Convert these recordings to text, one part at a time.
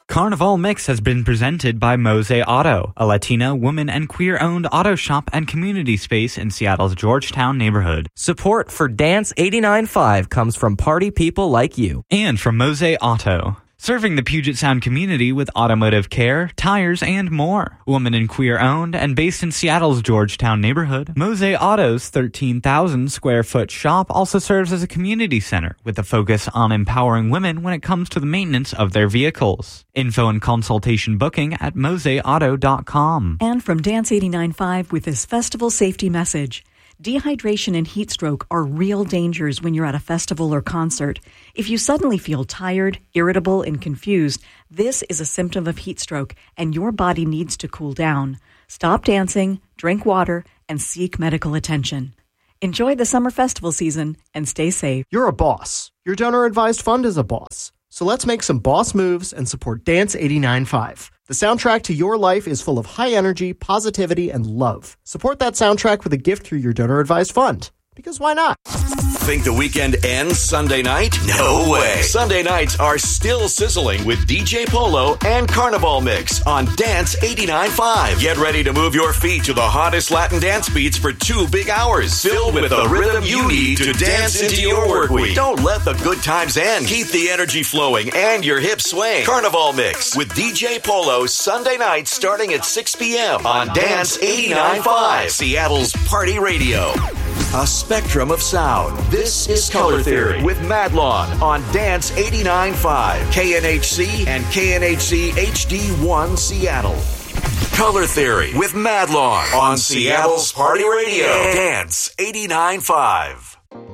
Carnival Mix has been presented by Mose Auto, a Latina, woman, and queer-owned auto shop and community space in Seattle's Georgetown neighborhood. Support for Dance 89.5 comes from party people like you. And from Mose Auto, serving the Puget Sound community with automotive care, tires, and more. Woman and queer-owned and based in Seattle's Georgetown neighborhood, Mose Auto's 13,000 square foot shop also serves as a community center with a focus on empowering women when it comes to the maintenance of their vehicles. Info and consultation booking at moseauto.com. And from Dance 89.5 with this festival safety message. Dehydration and heat stroke are real dangers when you're at a festival or concert. If you suddenly feel tired, irritable, and confused, this is a symptom of heat stroke, and your body needs to cool down. Stop dancing, drink water, and seek medical attention. Enjoy the summer festival season and stay safe. You're a boss. Your donor-advised fund is a boss. So let's make some boss moves and support Dance 89.5. The soundtrack to your life is full of high energy, positivity, and love. Support that soundtrack with a gift through your donor-advised fund. Because why not? Think the weekend ends Sunday night? No way. Sunday nights are still sizzling with DJ Polo and Carnival Mix on Dance 89.5. Get ready to move your feet to the hottest Latin dance beats for 2 big hours, filled with the rhythm you need to dance into your work week. Don't let the good times end. Keep the energy flowing and your hips swaying. Carnival Mix with DJ Polo Sunday night starting at 6 p.m. on Dance 89.5, Seattle's Party Radio. A spectrum of sound. This is Color Theory with Madlon on Dance 89.5, KNHC and KNHC HD1 Seattle. Color Theory with Madlon on Seattle's Party Radio. Dance 89.5.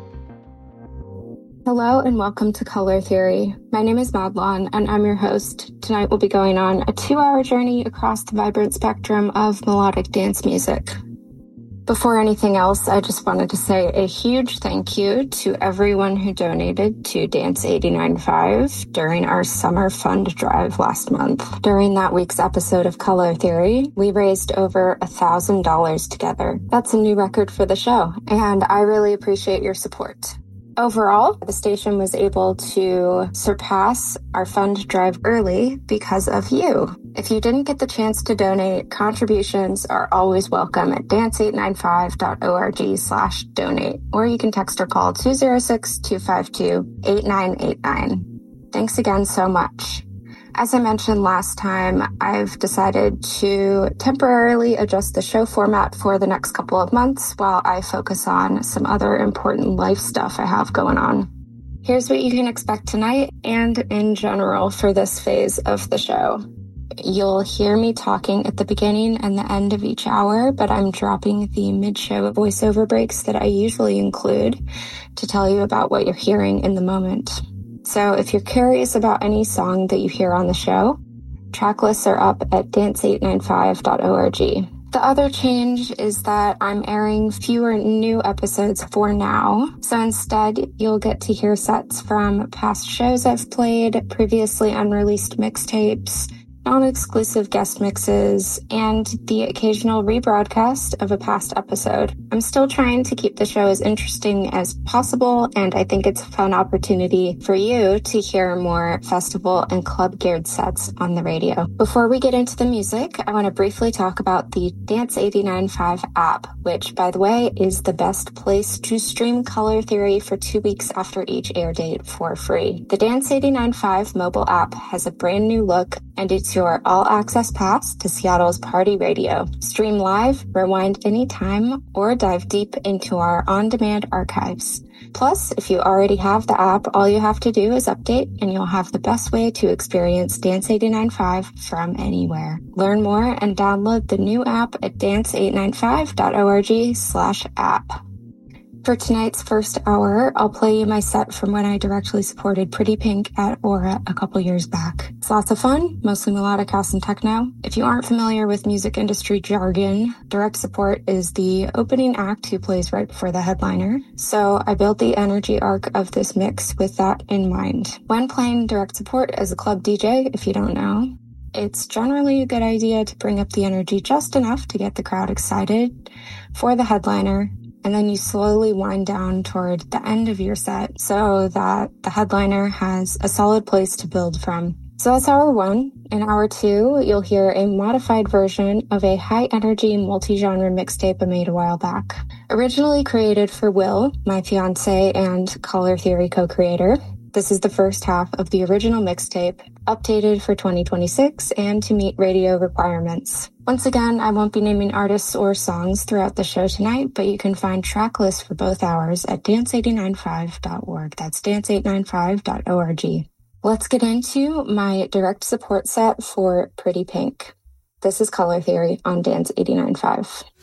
Hello and welcome to Color Theory. My name is Madlon and I'm your host. Tonight we'll be going on a 2-hour journey across the vibrant spectrum of melodic dance music. Before anything else, I just wanted to say a huge thank you to everyone who donated to Dance 89.5 during our summer fund drive last month. During that week's episode of Color Theory, we raised over $1,000 together. That's a new record for the show, and I really appreciate your support. Overall, the station was able to surpass our fund drive early because of you. If you didn't get the chance to donate, contributions are always welcome at dance895.org/donate, or you can text or call 206-252-8989. Thanks again so much. As I mentioned last time, I've decided to temporarily adjust the show format for the next couple of months while I focus on some other important life stuff I have going on. Here's what you can expect tonight and in general for this phase of the show. You'll hear me talking at the beginning and the end of each hour, but I'm dropping the mid-show voiceover breaks that I usually include to tell you about what you're hearing in the moment. So if you're curious about any song that you hear on the show, track lists are up at dance895.org. The other change is that I'm airing fewer new episodes for now. So instead, you'll get to hear sets from past shows I've played, previously unreleased mixtapes, non-exclusive guest mixes, and the occasional rebroadcast of a past episode. I'm still trying to keep the show as interesting as possible, and I think it's a fun opportunity for you to hear more festival and club geared sets on the radio. Before we get into the music, I want to briefly talk about the Dance 89.5 app, which, by the way, is the best place to stream Color Theory for 2 weeks after each air date for free. The Dance 89.5 mobile app has a brand new look, and it's your all-access pass to Seattle's Party Radio. Stream live, rewind anytime, or dive deep into our on-demand archives. Plus, if you already have the app, all you have to do is update, and you'll have the best way to experience Dance 89.5 from anywhere. Learn more and download the new app at dance895.org/app. For tonight's first hour, I'll play you my set from when I directly supported Pretty Pink at Aura a couple years back. It's lots of fun, mostly melodic house and techno. If you aren't familiar with music industry jargon, direct support is the opening act who plays right before the headliner. So I built the energy arc of this mix with that in mind. When playing direct support as a club DJ, if you don't know, it's generally a good idea to bring up the energy just enough to get the crowd excited for the headliner, and then you slowly wind down toward the end of your set so that the headliner has a solid place to build from So that's hour one. In hour two, you'll hear a modified version of a high-energy, multi-genre mixtape I made a while back. Originally created for Will, my fiancé and Color Theory co-creator, this is the first half of the original mixtape, updated for 2026 and to meet radio requirements. Once again, I won't be naming artists or songs throughout the show tonight, but you can find track lists for both hours at dance895.org. That's dance895.org. Let's get into my direct support set for Pretty Pink. This is Color Theory on Dance 89.5.